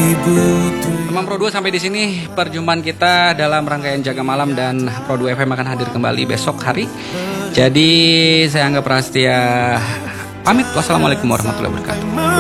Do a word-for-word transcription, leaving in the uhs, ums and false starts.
Teman Pro dua, sampai di sini perjumpaan kita dalam rangkaian Jaga Malam, dan Pro dua F M akan hadir kembali besok hari. Jadi saya Angga Prastia pamit. Wassalamualaikum warahmatullahi wabarakatuh.